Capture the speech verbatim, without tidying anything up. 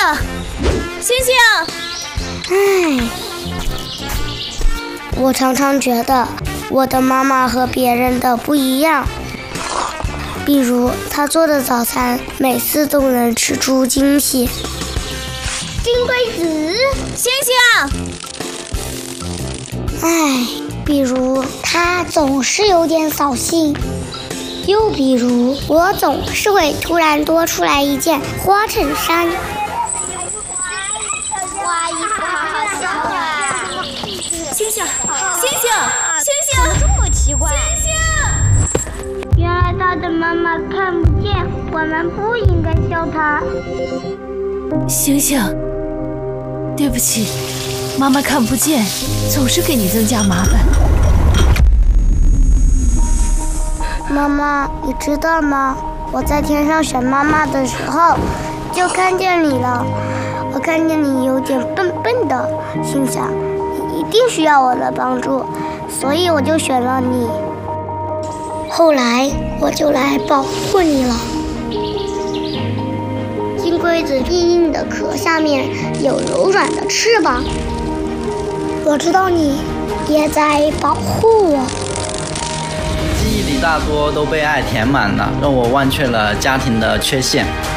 星星！ 唉，我常常觉得我的妈妈和别人的不一样。比如，她做的早餐每次都能吃出惊喜。 金龟子， 星星！ 唉，比如她总是有点扫兴。 又比如，我总是会突然多出来一件花衬衫。 哇，衣服好好笑啊！ 星星，星星，星星， 这么奇怪。 星星， 原来他的妈妈看不见，我们不应该笑他。 星星，对不起，妈妈看不见，总是给你增加麻烦。 妈妈，你知道吗？我在天上选妈妈的时候，就看见你了。我看见你有点笨笨的，心想你一定需要我的帮助，所以我就选了你。后来我就来保护你了。金龟子硬硬的壳下面有柔软的翅膀，我知道你也在保护我。 记忆里大多都被爱填满了，让我忘却了家庭的缺陷。